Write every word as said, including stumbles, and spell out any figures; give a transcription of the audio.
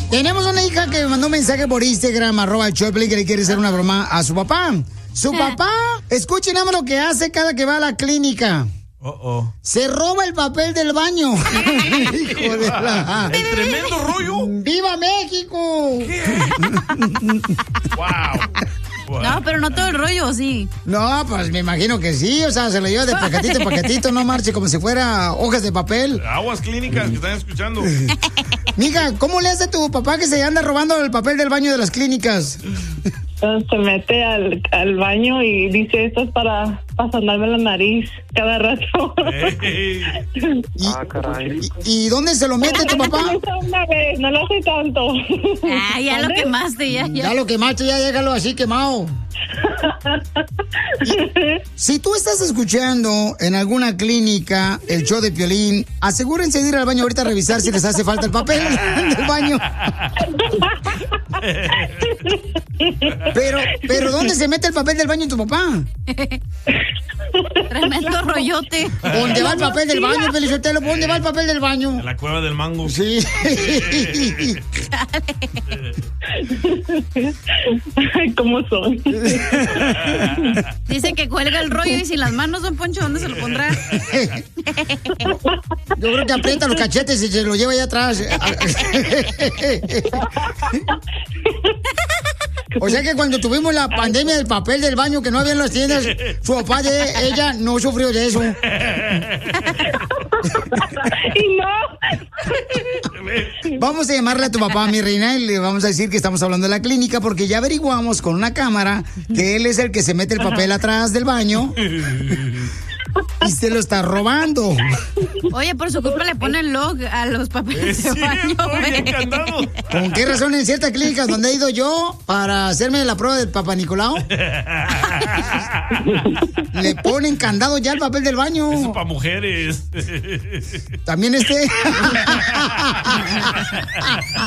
Tenemos una hija que me mandó un mensaje por Instagram, arroba el Choplin, que le quiere hacer una broma a su papá. Su papá, escuchen nada más lo que hace cada que va a la clínica. Oh, oh. Se roba el papel del baño. Hijo de la... ¡El tremendo rollo! ¡Viva México! ¿Qué? ¡Wow! No, pero no todo el rollo, sí. No, pues me imagino que sí. O sea, se lo lleva de paquetito en paquetito, no marche como si fuera hojas de papel. Aguas clínicas que están escuchando. Mija, ¿cómo le hace tu papá que se anda robando el papel del baño de las clínicas? Se mete al, al baño y dice, esto es para, para sonarme la nariz cada rato. Hey. ¿Y, ah, caray. ¿Y, ¿Y dónde se lo mete tu papá? Una vez, no lo hace tanto. Ah, ya lo quemaste, ya, ya. Ya lo quemaste, ya déjalo así quemado. Y, si tú estás escuchando en alguna clínica el show de Piolín, asegúrense de ir al baño ahorita a revisar si les hace falta el papel del baño. Pero, pero ¿dónde se mete el papel del baño tu papá? Tremendo rollote. ¿Dónde va el papel del baño, Pelizotelo? ¿Dónde va el papel del baño? En la cueva del mango. Sí. ¿Cómo son? Dice que cuelga el rollo y sin las manos, don Poncho, ¿dónde se lo pondrá? Yo creo que aprieta los cachetes y se lo lleva allá atrás. O sea que cuando tuvimos la pandemia del papel del baño que no había en las tiendas, su papá de ella no sufrió de eso. Y no. Vamos a llamarle a tu papá, mi reina, y le vamos a decir que estamos hablando de la clínica porque ya averiguamos con una cámara que él es el que se mete el papel atrás del baño y se lo está robando. Oye, por su culpa le ponen log a los papeles de baño. ¿Con qué razón en ciertas clínicas donde he ido yo para hacerme la prueba del Papá Nicolau le ponen candado ya al papel del baño? Eso para mujeres. También este.